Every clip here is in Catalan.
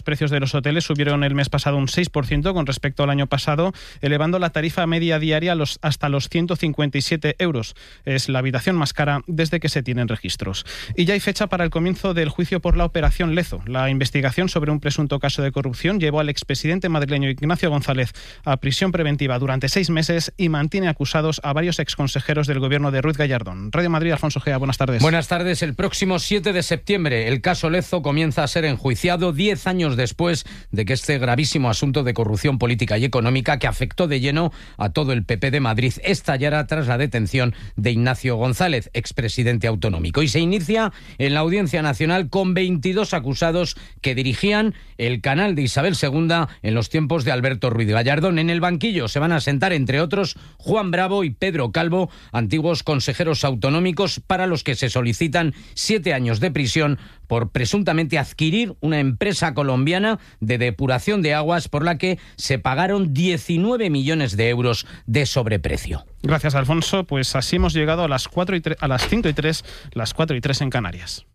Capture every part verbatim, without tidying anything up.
precios de los hoteles subieron el mes pasado un seis por ciento con respecto al año pasado, elevando la tarifa media diaria a los, hasta los ciento cincuenta y siete euros. Es la habitación más cara desde que se tienen registros. Y ya hay fecha para el comienzo del juicio por la Operación Lezo. La investigación sobre un presunto caso de corrupción llevó al expresidente madrileño Ignacio González a prisión preventiva durante seis meses y mantiene acusados a varios exconsejeros del gobierno de Ruiz Gallardón. Radio Madrid, Alfonso Gea, buenas tardes. Buenas tardes. El próximo siete de septiembre el caso Lezo comienza a ser enjuiciado diez años después de que este gravísimo asunto de corrupción política y económica que afectó de lleno a todo el P P de Madrid estallará tras la detención de Ignacio González, expresidente autonómico. Y se inicia en la Audiencia Nacional con veintidós acusados que dirigían el canal de Isabel segunda en los tiempos de Alberto Ruiz Gallardón. En el banquillo se van a sentar, entre otros, Juan Bravo y Pedro Calvo, antiguos consejeros autonómicos para los que se solicitan siete años de prisión por presuntamente adquirir una empresa colombiana de depuración de aguas por la que se pagaron diecinueve millones de euros de sobreprecio. Gracias, Alfonso. Pues así hemos llegado a las cuatro y tre- a las cinco y tres, las cuatro y tres en Canarias.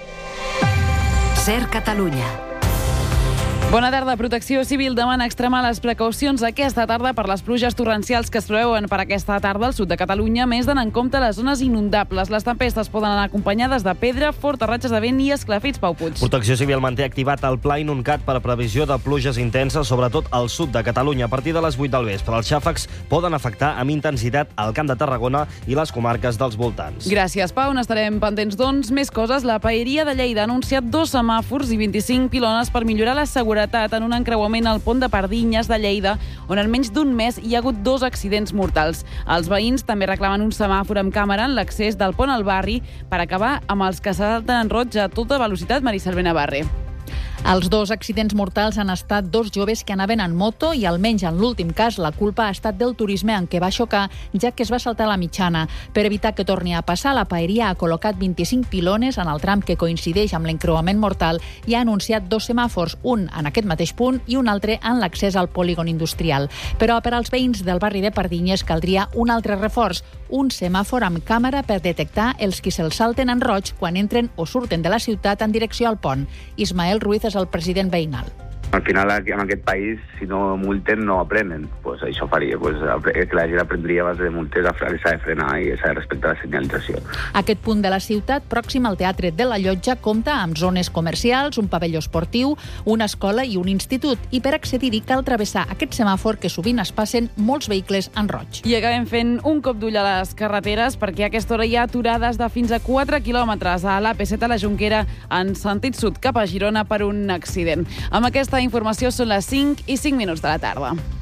Ser Catalunya. Bona tarda. Protecció Civil demana extremar les precaucions aquesta tarda per les pluges torrencials que es preveuen per aquesta tarda al sud de Catalunya, més d'anar en compte les zones inundables. Les tempestes poden anar acompanyades de pedra, fortes ratxes de vent i esclafits. Pau Puig. Protecció Civil manté activat el Pla Inuncat per a previsió de pluges intenses, sobretot al sud de Catalunya. A partir de les vuit del vespre, els xàfecs poden afectar amb intensitat al Camp de Tarragona i les comarques dels voltants. Gràcies, Pau. N'estarem pendents, doncs. Més coses. La Paeria de Lleida ha anunciat dos semàfors i vint-i-cinc pilones per millorar la seguretat en un encreuament al pont de Pardinyes de Lleida, on en menys d'un mes hi ha hagut dos accidents mortals. Els veïns també reclamen un semàfor amb càmera en l'accés del pont al barri per acabar amb els que salten en roig a tota velocitat. Maricel Benavarre. Els dos accidents mortals han estat dos joves que anaven en moto i, almenys en l'últim cas, la culpa ha estat del turisme en què va xocar, ja que es va saltar la mitjana. Per evitar que torni a passar, la Paeria ha col·locat vint-i-cinc pilones en el tram que coincideix amb l'encreuament mortal i ha anunciat dos semàfors, un en aquest mateix punt i un altre en l'accés al polígon industrial. Però per als veïns del barri de Pardinyes caldria un altre reforç, un semàfor amb càmera per detectar els qui se'ls salten en roig quan entren o surten de la ciutat en direcció al pont. Ismael Ruiz és el president veïnal. Al final, aquí, en aquest país, si no multen, no aprenen. Pues això faria, pues, que la gent aprendria a base de multes, s'ha de frenar i s'ha de respectar la senyalització. Aquest punt de la ciutat, pròxim al Teatre de la Llotja, compta amb zones comercials, un pavelló esportiu, una escola i un institut. I per accedir-hi cal travessar aquest semàfor que sovint es passen molts vehicles en roig. I acabem fent un cop d'ull a les carreteres, perquè a aquesta hora hi ha aturades de fins a quatre quilòmetres a l'A P set a la Jonquera en sentit sud cap a Girona per un accident. Amb aquesta informació són les cinc i cinc minuts de la tarda.